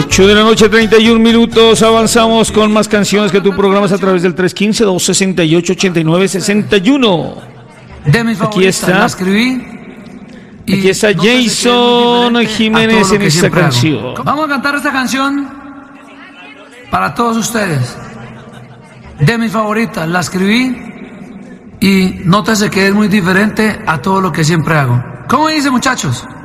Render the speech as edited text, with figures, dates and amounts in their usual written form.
8 de la noche, 31 minutos. Avanzamos con más canciones que tú programas a través del 315-268-8961. De mis Aquí está. La escribí. Aquí está Jason Jiménez en esta canción. Vamos a cantar esta canción para todos ustedes. De mis favoritas, la escribí y nótese que es muy diferente a todo lo que siempre hago. ¿Cómo dice, muchachos?